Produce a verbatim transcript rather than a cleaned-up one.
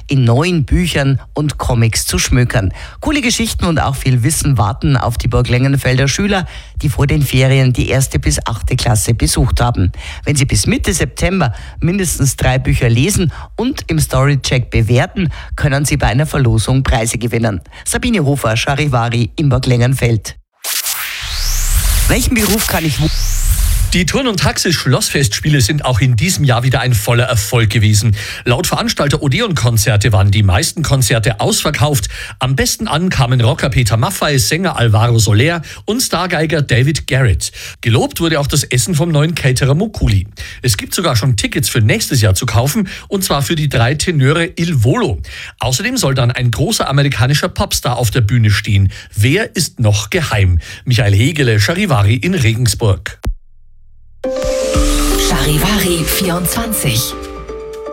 in neuen Büchern und Comics zu schmökern. Coole Geschichten und auch viel Wissen warten auf die Burg Lengenfelder Schüler, die vor den Ferien die erste bis achte Klasse besucht haben. Wenn sie bis Mitte September mindestens drei Bücher lesen und im Storycheck bewerten, können sie bei einer Verlosung Preise gewinnen. Sabine Hofer, Charivari in Burg Lengenfeld. Welchen Beruf kann ich... Die Turn- und Taxis-Schlossfestspiele sind auch in diesem Jahr wieder ein voller Erfolg gewesen. Laut Veranstalter Odeon-Konzerte waren die meisten Konzerte ausverkauft. Am besten an kamen Rocker Peter Maffay, Sänger Alvaro Soler und Stargeiger David Garrett. Gelobt wurde auch das Essen vom neuen Caterer Mokuli. Es gibt sogar schon Tickets für nächstes Jahr zu kaufen, und zwar für die drei Tenöre Il Volo. Außerdem soll dann ein großer amerikanischer Popstar auf der Bühne stehen. Wer ist noch geheim? Michael Hegele, Charivari in Regensburg. Charivari vierundzwanzig